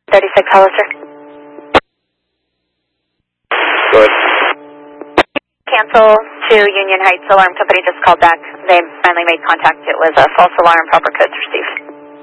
36 Hollister. Good. Cancel to Union Heights. Alarm company just called back. They finally made contact. It was a false alarm. Proper codes received.